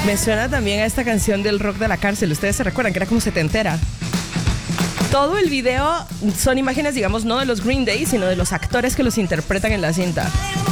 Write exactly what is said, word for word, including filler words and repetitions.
Me suena también a esta canción del rock de la cárcel. Ustedes se recuerdan que era como setentera. Todo el video son imágenes, digamos, no de los Green Day, sino de los actores que los interpretan en la cinta.